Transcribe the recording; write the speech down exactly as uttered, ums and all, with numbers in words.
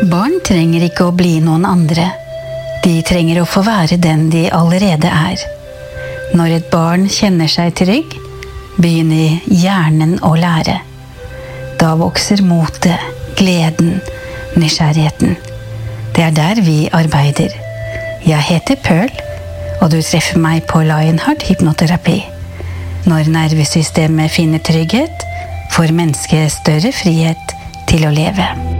Barn trenger ikke å bli noen andre. De trenger å få være den de allerede er. Når et barn kjenner seg trygg, begynner hjernen å lære. Da vokser motet, gleden, nysgjerrigheten. Det er der vi arbeider. Jeg heter Pearl, og du treffer meg på Lionheart hypnoterapi. Når nervesystemet finner trygghet, får mennesket større frihet til å leve.